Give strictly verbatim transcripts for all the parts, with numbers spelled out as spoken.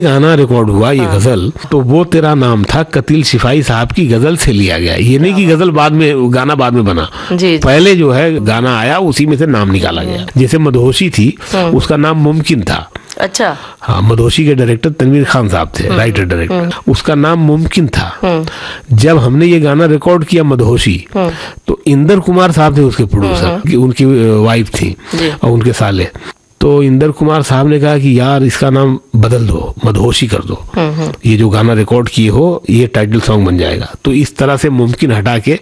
गाना रिकॉर्ड हुआ ये गजल, तो वो तेरा नाम था कतील सिपाही साहब की गजल से लिया गया। ये नहीं कि गजल बाद में, गाना बाद में बना, जी, पहले जो है गाना आया उसी में से नाम निकाला गया। जैसे मदहोशी थी, उसका नाम मुमकिन था। अच्छा। हाँ, मदहोशी के डायरेक्टर तनवीर खान साहब थे, राइटर डायरेक्टर, उसका नाम मुमकिन था। जब हमने ये गाना रिकॉर्ड किया मदहोशी, तो इंदर कुमार साहब थे उसके प्रोड्यूसर, उनकी वाइफ थी और उनके साले। तो इंदर कुमार साहब ने कहा कि यार इसका नाम बदल दो, मदहोशी कर दो, ये जो गाना रिकॉर्ड किए हो ये टाइटल सॉन्ग बन जाएगा। तो इस तरह से मुमकिन हटा के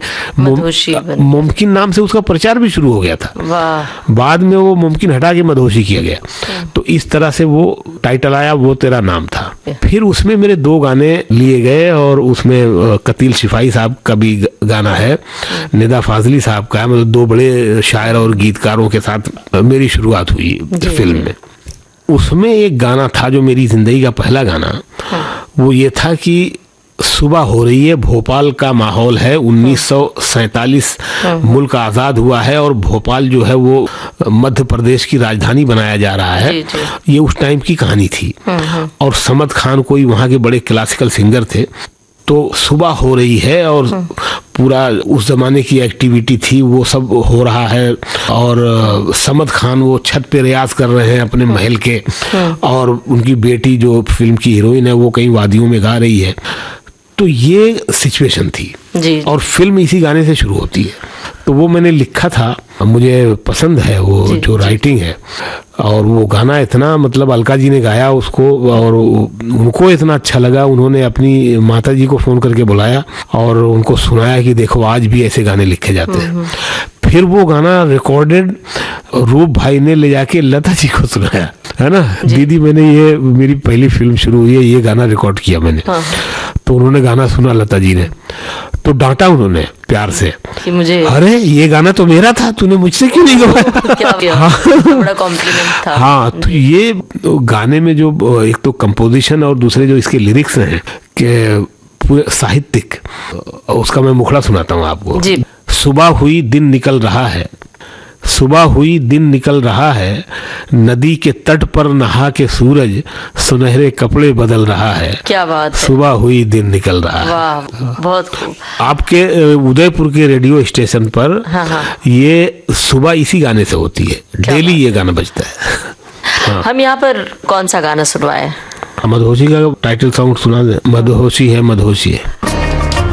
मुमकिन नाम से उसका प्रचार भी शुरू हो गया था। वाह। बाद में वो मुमकिन हटा के मदहोशी किया गया। तो इस तरह से वो टाइटल आया, वो तेरा नाम था। फिर उसमें मेरे दो गाने लिए गए और उसमें कतील सिपाही साहब का भी गाना है, निदा फाजली साहब का है। मतलब दो बड़े शायर और गीतकारों के साथ मेरी शुरुआत हुई फिल्म में। उसमें एक गाना था जो मेरी जिंदगी का पहला गाना, वो ये था कि सुबह हो रही है, भोपाल का माहौल है, उन्नीस सौ सैतालीस मुल्क आज़ाद हुआ है और भोपाल जो है वो मध्य प्रदेश की राजधानी बनाया जा रहा है। जी, जी। ये उस टाइम की कहानी थी। और समद खान कोई वहाँ के बड़े क्लासिकल सिंगर थे। तो सुबह हो रही है और पूरा उस जमाने की एक्टिविटी थी, वो सब हो रहा है। और समद खान वो छत पे रियाज कर रहे हैं अपने महल के, और उनकी बेटी जो फिल्म की हीरोइन है वो कहीं वादियों में गा रही है। तो ये सिचुएशन थी जी। और फिल्म इसी गाने से शुरू होती है। तो वो मैंने लिखा था, मुझे पसंद है वो जी, जो राइटिंग है। और वो गाना इतना, मतलब अलका जी ने गाया उसको और उनको इतना अच्छा लगा, उन्होंने अपनी माता जी को फोन करके बुलाया और उनको सुनाया कि देखो आज भी ऐसे गाने लिखे जाते हैं। फिर वो गाना रिकॉर्डेड रूप भाई ने ले जाके लता जी को सुनाया, है ना, दीदी मैंने ये मेरी पहली फिल्म शुरू हुई है, ये गाना रिकॉर्ड किया मैंने। हाँ। तो उन्होंने गाना सुना लता जी ने, तो डांटा उन्होंने प्यार से कि मुझे, अरे ये गाना तो मेरा था, तूने मुझसे क्यों नहीं गवाया। हाँ, बड़ा कॉम्प्लीमेंट था। हाँ, तो ये गाने में जो एक तो कंपोजिशन और दूसरे जो इसके लिरिक्स हैं कि पूरे साहित्यिक, उसका मैं मुखड़ा सुनाता हूँ आपको जी। सुबह हुई दिन निकल रहा है, सुबह हुई दिन निकल रहा है, नदी के तट पर नहा के सूरज सुनहरे कपड़े बदल रहा है। क्या बात है। सुबह हुई दिन निकल रहा है। वाह, बहुत खूब। आपके उदयपुर के रेडियो स्टेशन पर हाँ हाँ। ये सुबह इसी गाने से होती है, डेली ये गाना बजता है। हाँ। हम यहाँ पर कौन सा गाना सुनवाए? मदहोशी का टाइटल सॉन्ग सुना दे। मदहोशी है, मदहोशी है।